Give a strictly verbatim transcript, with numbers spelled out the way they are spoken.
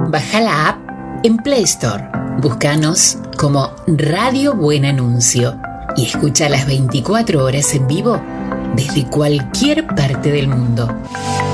Baja la app en Play Store. Búscanos como Radio Buen Anuncio y escucha las veinticuatro horas en vivo desde cualquier parte del mundo.